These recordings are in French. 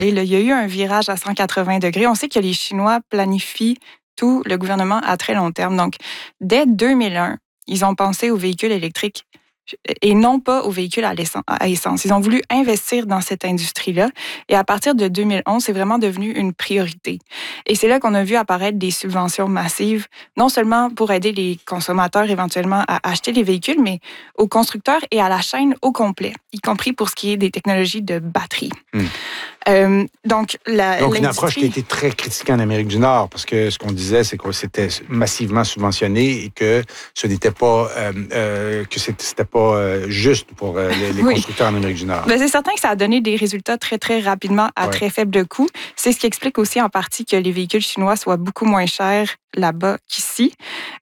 Et là, il y a eu un virage à 180 degrés. On sait que les Chinois planifient tout le gouvernement à très long terme. Donc, dès 2001, ils ont pensé aux véhicules électriques et non pas aux véhicules à essence. Ils ont voulu investir dans cette industrie-là. Et à partir de 2011, c'est vraiment devenu une priorité. Et c'est là qu'on a vu apparaître des subventions massives, non seulement pour aider les consommateurs éventuellement à acheter les véhicules, mais aux constructeurs et à la chaîne au complet, y compris pour ce qui est des technologies de batterie. Donc, une approche qui a été très critiquée en Amérique du Nord, parce que ce qu'on disait, c'est que c'était massivement subventionné et que ce n'était pas c'était pas juste pour les constructeurs en Amérique du Nord. C'est certain que ça a donné des résultats très, très rapidement à très faible coût. C'est ce qui explique aussi en partie que les véhicules chinois soient beaucoup moins chers là-bas qu'ici.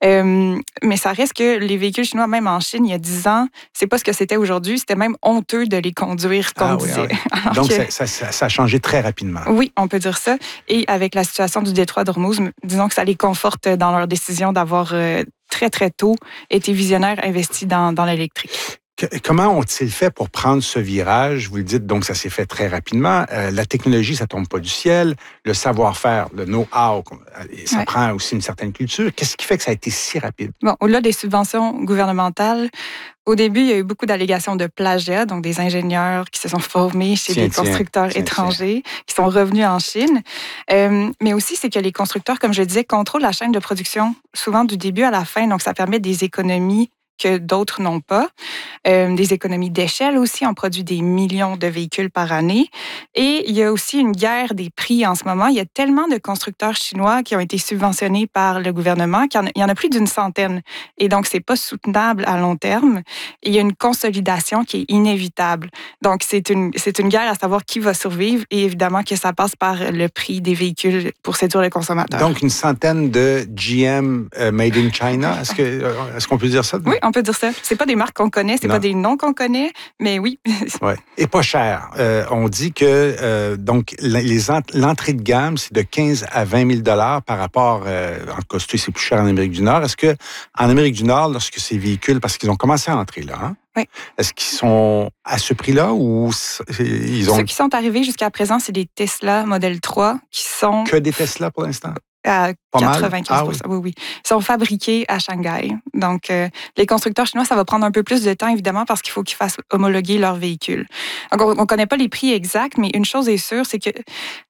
Mais ça reste que les véhicules chinois, même en Chine, il y a 10 ans, c'est pas ce que c'était aujourd'hui. C'était même honteux de les conduire, comme on disait. Donc, ça a changé très rapidement. Oui, on peut dire ça. Et avec la situation du détroit d'Ormuz, disons que ça les conforte dans leur décision d'avoir très, très tôt été visionnaires investis dans l'électrique. Comment ont-ils fait pour prendre ce virage? Vous le dites, donc ça s'est fait très rapidement. La technologie, ça tombe pas du ciel. Le savoir-faire, le know-how, ça prend aussi une certaine culture. Qu'est-ce qui fait que ça a été si rapide? Bon, au-delà des subventions gouvernementales, au début, il y a eu beaucoup d'allégations de plagiat, donc des ingénieurs qui se sont formés chez des constructeurs étrangers, qui sont revenus en Chine. Mais aussi, c'est que les constructeurs, comme je le disais, contrôlent la chaîne de production, souvent du début à la fin, donc ça permet des économies que d'autres n'ont pas. Des économies d'échelle aussi. On produit des millions de véhicules par année. Et il y a aussi une guerre des prix en ce moment. Il y a tellement de constructeurs chinois qui ont été subventionnés par le gouvernement qu'il y en a plus d'une centaine. Et donc, c'est pas soutenable à long terme. Et il y a une consolidation qui est inévitable. Donc, c'est une guerre à savoir qui va survivre. Et évidemment que ça passe par le prix des véhicules pour séduire le consommateur. Donc, une centaine de GM Made in China. Est-ce qu'on peut dire ça? Oui, on peut dire ça. C'est pas des marques qu'on connaît, c'est pas des noms qu'on connaît, mais oui. Ouais. Et pas cher. On dit que donc l'entrée de gamme, c'est de 15 à 20 000 $ par rapport, en costume, c'est plus cher en Amérique du Nord. Est-ce que en Amérique du Nord, lorsque ces véhicules, parce qu'ils ont commencé à entrer là, oui. Est-ce qu'ils sont à ce prix-là ou ils ont... Ceux qui sont arrivés jusqu'à présent, c'est des Tesla Model 3 qui sont... Que des Tesla pour l'instant? À 95%. Ah, oui. Oui. Ils sont fabriqués à Shanghai. Donc, les constructeurs chinois, ça va prendre un peu plus de temps, évidemment, parce qu'il faut qu'ils fassent homologuer leurs véhicules. Donc, on ne connaît pas les prix exacts, mais une chose est sûre, c'est que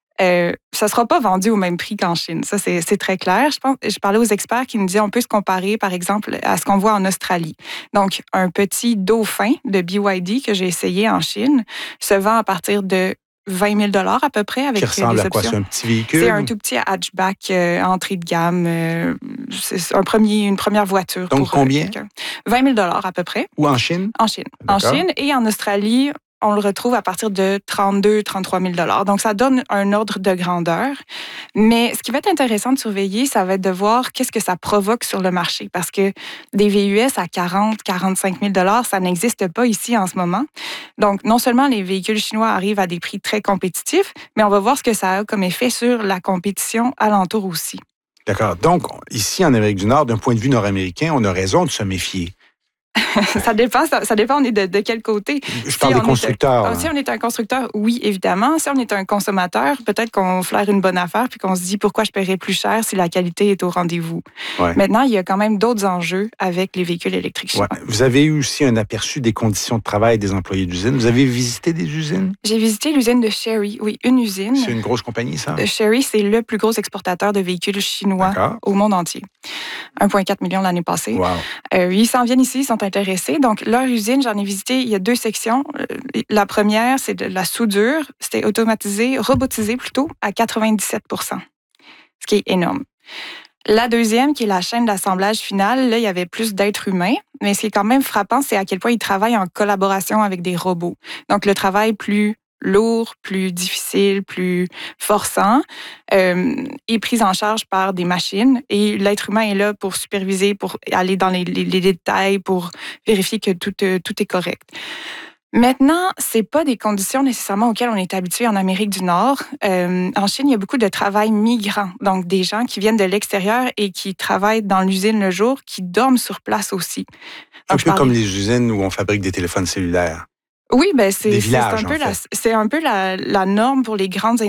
ça ne sera pas vendu au même prix qu'en Chine. Ça, c'est très clair. Je parlais aux experts qui nous disaient on peut se comparer, par exemple, à ce qu'on voit en Australie. Donc, un petit Dauphin de BYD que j'ai essayé en Chine se vend à partir de 20 000 $ à peu près. Avec qui ressemble des à quoi? options. C'est un petit véhicule? C'est un tout petit hatchback entrée de gamme. C'est une première voiture. Donc, combien? 20 000 $ à peu près. Ou en Chine? En Chine. En Chine et en Australie, on le retrouve à partir de 32 000 $, 33 000 $. Donc, ça donne un ordre de grandeur. Mais ce qui va être intéressant de surveiller, ça va être de voir qu'est-ce que ça provoque sur le marché. Parce que des VUS à 40 000 $ 45 000 $, ça n'existe pas ici en ce moment. Donc, non seulement les véhicules chinois arrivent à des prix très compétitifs, mais on va voir ce que ça a comme effet sur la compétition alentour aussi. D'accord. Donc, ici, en Amérique du Nord, d'un point de vue nord-américain, on a raison de se méfier. Ça dépend, on est de quel côté. Je parle des constructeurs. Si on est un constructeur, oui, évidemment. Si on est un consommateur, peut-être qu'on flaire une bonne affaire puis qu'on se dit pourquoi je paierais plus cher si la qualité est au rendez-vous. Ouais. Maintenant, il y a quand même d'autres enjeux avec les véhicules électriques chinois. Ouais. Vous avez eu aussi un aperçu des conditions de travail des employés d'usine. Vous avez visité des usines? J'ai visité l'usine de Chery, oui, une usine. C'est une grosse compagnie, ça? Chery, c'est le plus gros exportateur de véhicules chinois au monde entier. 1,4 million l'année passée. Wow. Ils s'en viennent ici, ils sont intéressés. Donc, leur usine, j'en ai visité, il y a 2 sections. La première, c'est de la soudure. C'était robotisé plutôt, à 97 %, ce qui est énorme. La deuxième, qui est la chaîne d'assemblage finale, là, il y avait plus d'êtres humains. Mais ce qui est quand même frappant, c'est à quel point ils travaillent en collaboration avec des robots. Donc, le travail plus lourd, plus difficile, plus forçant, est pris en charge par des machines et l'être humain est là pour superviser, pour aller dans les détails, pour vérifier que tout est correct. Maintenant, c'est pas des conditions nécessairement auxquelles on est habitué en Amérique du Nord. En Chine, il y a beaucoup de travail migrant, donc des gens qui viennent de l'extérieur et qui travaillent dans l'usine le jour, qui dorment sur place aussi. Donc, un peu comme les usines où on fabrique des téléphones cellulaires. Oui, ben c'est villages, un peu la norme pour les grandes